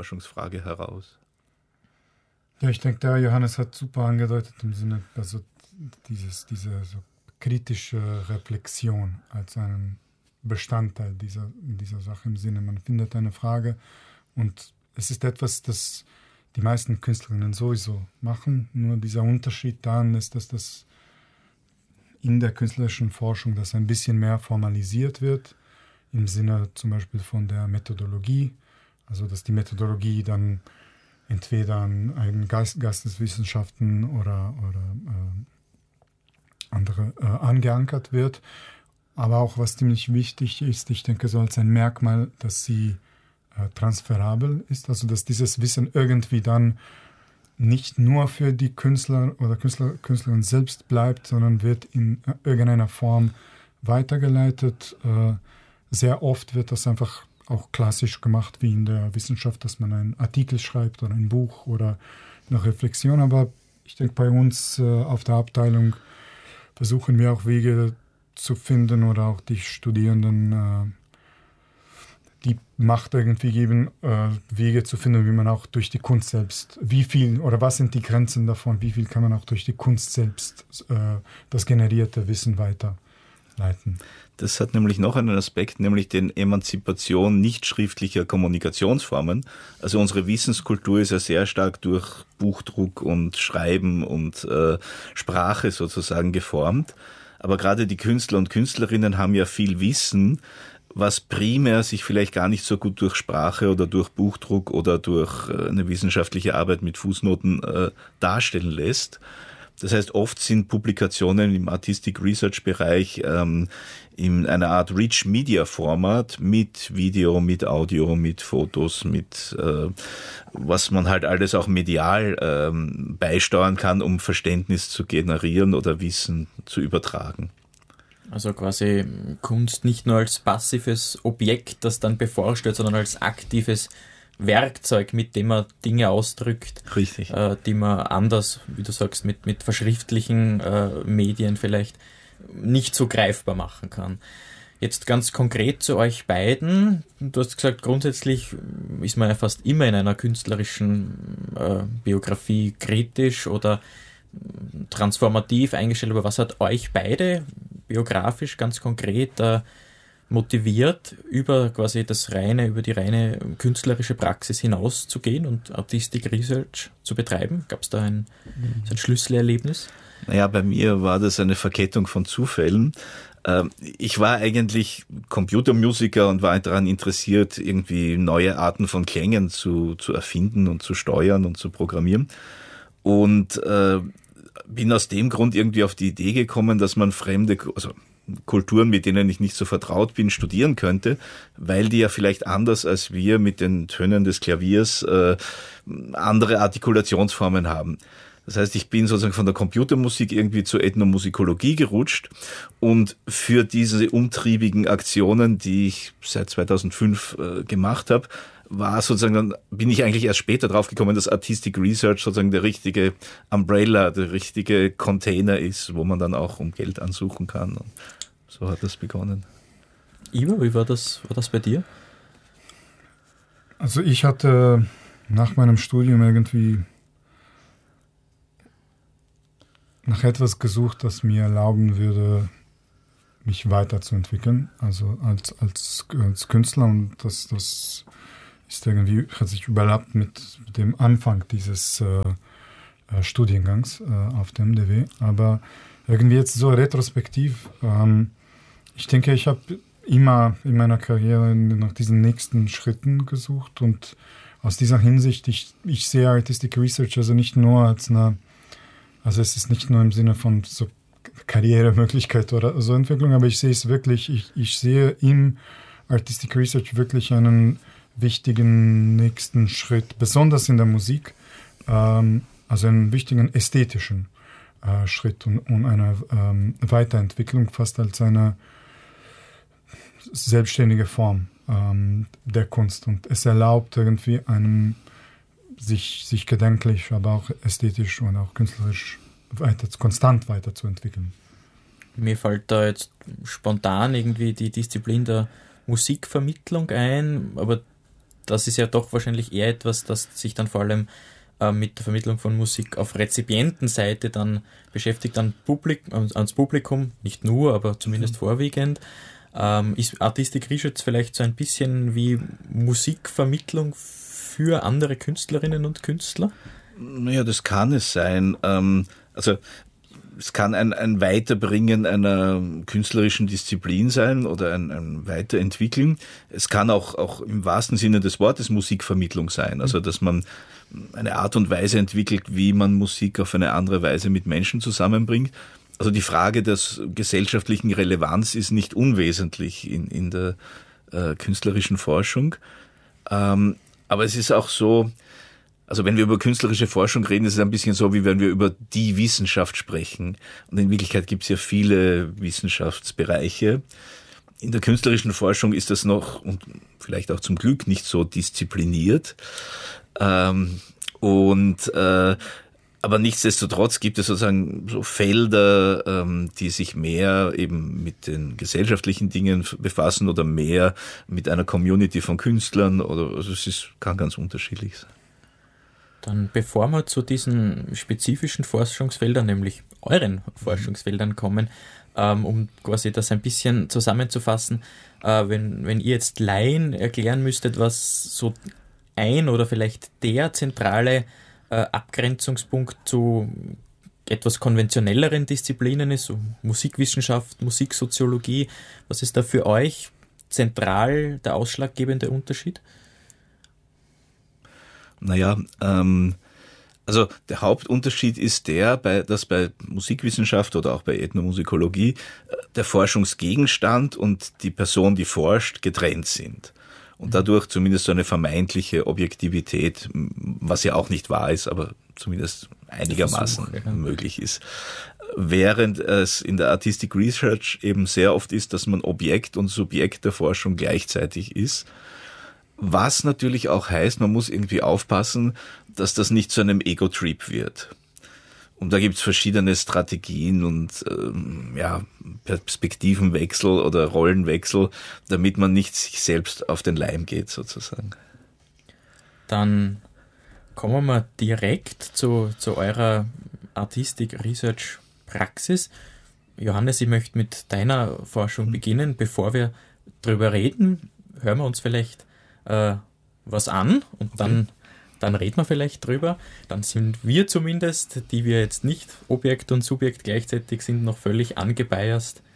Forschungsfrage heraus? Ja, ich denke, der Johannes hat super angedeutet im Sinne, also diese so kritische Reflexion als einen Bestandteil dieser Sache im Sinne, man findet eine Frage und es ist etwas, das die meisten Künstlerinnen sowieso machen, nur dieser Unterschied daran ist, dass das in der künstlerischen Forschung das ein bisschen mehr formalisiert wird, im Sinne zum Beispiel von der Methodologie, also dass die Methodologie dann entweder an Geisteswissenschaften oder andere angeankert wird. Aber auch was ziemlich wichtig ist, ich denke so als ein Merkmal, dass sie transferabel ist, also dass dieses Wissen irgendwie dann nicht nur für die Künstler oder Künstlerin selbst bleibt, sondern wird in irgendeiner Form weitergeleitet. Sehr oft wird das einfach auch klassisch gemacht, wie in der Wissenschaft, dass man einen Artikel schreibt oder ein Buch oder eine Reflexion. Aber ich denke, bei uns auf der Abteilung versuchen wir auch Wege zu finden oder auch die Studierenden die Macht irgendwie geben, Wege zu finden, wie man auch durch die Kunst selbst, wie viel oder was sind die Grenzen davon, wie viel kann man auch durch die Kunst selbst das generierte Wissen weiterleiten. Das hat nämlich noch einen Aspekt, nämlich den Emanzipation nicht schriftlicher Kommunikationsformen. Also unsere Wissenskultur ist ja sehr stark durch Buchdruck und Schreiben und Sprache sozusagen geformt. Aber gerade die Künstler und Künstlerinnen haben ja viel Wissen, was primär sich vielleicht gar nicht so gut durch Sprache oder durch Buchdruck oder durch eine wissenschaftliche Arbeit mit Fußnoten darstellen lässt. Das heißt, oft sind Publikationen im Artistic Research Bereich in einer Art Rich Media Format mit Video, mit Audio, mit Fotos, mit was man halt alles auch medial beisteuern kann, um Verständnis zu generieren oder Wissen zu übertragen. Also quasi Kunst nicht nur als passives Objekt, das dann beforscht wird, sondern als aktives Werkzeug, mit dem man Dinge ausdrückt, richtig, die man anders, wie du sagst, mit verschriftlichen Medien vielleicht nicht so greifbar machen kann. Jetzt ganz konkret zu euch beiden. Du hast gesagt, grundsätzlich ist man ja fast immer in einer künstlerischen Biografie kritisch oder transformativ eingestellt, aber was hat euch beide biografisch ganz konkret motiviert, über die reine künstlerische Praxis hinauszugehen und Artistic Research zu betreiben? Gab es da ein Schlüsselerlebnis? Naja, bei mir war das eine Verkettung von Zufällen. Ich war eigentlich Computermusiker und war daran interessiert, irgendwie neue Arten von Klängen zu erfinden und zu steuern und zu programmieren. Und bin aus dem Grund irgendwie auf die Idee gekommen, dass man fremde, also Kulturen, mit denen ich nicht so vertraut bin, studieren könnte, weil die ja vielleicht anders als wir mit den Tönen des Klaviers andere Artikulationsformen haben. Das heißt, ich bin sozusagen von der Computermusik irgendwie zur Ethnomusikologie gerutscht und für diese umtriebigen Aktionen, die ich seit 2005 gemacht habe, bin ich eigentlich erst später drauf gekommen, dass Artistic Research sozusagen der richtige Umbrella, der richtige Container ist, wo man dann auch um Geld ansuchen kann. Und so hat das begonnen. Ivo, wie war das bei dir? Also ich hatte nach meinem Studium irgendwie nach etwas gesucht, das mir erlauben würde, mich weiterzuentwickeln, also als Künstler, und das ist irgendwie, hat sich überlappt mit dem Anfang dieses Studiengangs auf dem MDW. Aber irgendwie jetzt so retrospektiv, ich denke, ich habe immer in meiner Karriere nach diesen nächsten Schritten gesucht, und aus dieser Hinsicht, ich sehe Artistic Research also nicht nur als also es ist nicht nur im Sinne von so Karrieremöglichkeit oder so Entwicklung, aber ich sehe es wirklich, ich sehe im Artistic Research wirklich einen wichtigen nächsten Schritt, besonders in der Musik, also einen wichtigen ästhetischen Schritt und eine Weiterentwicklung, fast als eine selbstständige Form der Kunst. Und es erlaubt irgendwie einem sich gedanklich, aber auch ästhetisch und auch künstlerisch konstant weiterzuentwickeln. Mir fällt da jetzt spontan irgendwie die Disziplin der Musikvermittlung ein, aber das ist ja doch wahrscheinlich eher etwas, das sich dann vor allem mit der Vermittlung von Musik auf Rezipientenseite dann beschäftigt, ans Publikum, nicht nur, aber zumindest vorwiegend. Ist Artistic Research vielleicht so ein bisschen wie Musikvermittlung für andere Künstlerinnen und Künstler? Naja, das kann es sein. Also es kann ein Weiterbringen einer künstlerischen Disziplin sein oder ein Weiterentwickeln. Es kann auch im wahrsten Sinne des Wortes Musikvermittlung sein. Also dass man eine Art und Weise entwickelt, wie man Musik auf eine andere Weise mit Menschen zusammenbringt. Also die Frage der gesellschaftlichen Relevanz ist nicht unwesentlich in der künstlerischen Forschung. Aber es ist auch so, also wenn wir über künstlerische Forschung reden, ist es ein bisschen so, wie wenn wir über die Wissenschaft sprechen. Und in Wirklichkeit gibt es ja viele Wissenschaftsbereiche. In der künstlerischen Forschung ist das noch, und vielleicht auch zum Glück, nicht so diszipliniert. Aber nichtsdestotrotz gibt es sozusagen so Felder, die sich mehr eben mit den gesellschaftlichen Dingen befassen oder mehr mit einer Community von Künstlern oder also kann ganz unterschiedlich sein. Dann bevor wir zu diesen spezifischen Forschungsfeldern, nämlich euren Forschungsfeldern kommen, um quasi das ein bisschen zusammenzufassen, wenn ihr jetzt Laien erklären müsstet, was so ein oder vielleicht der zentrale Abgrenzungspunkt zu etwas konventionelleren Disziplinen ist, so Musikwissenschaft, Musiksoziologie, was ist da für euch zentral der ausschlaggebende Unterschied? Naja, also der Hauptunterschied ist dass bei Musikwissenschaft oder auch bei Ethnomusikologie der Forschungsgegenstand und die Person, die forscht, getrennt sind. Und dadurch zumindest so eine vermeintliche Objektivität, was ja auch nicht wahr ist, aber zumindest einigermaßen möglich ist. Während es in der Artistic Research eben sehr oft ist, dass man Objekt und Subjekt der Forschung gleichzeitig ist. Was natürlich auch heißt, man muss irgendwie aufpassen, dass das nicht zu einem Ego-Trip wird. Und da gibt's verschiedene Strategien und Perspektivenwechsel oder Rollenwechsel, damit man nicht sich selbst auf den Leim geht sozusagen. Dann kommen wir direkt zu eurer Artistic Research Praxis. Johannes, ich möchte mit deiner Forschung beginnen. Bevor wir drüber reden, hören wir uns vielleicht was an und dann reden wir vielleicht drüber. Dann sind wir zumindest, die wir jetzt nicht Objekt und Subjekt gleichzeitig sind, noch völlig angebiased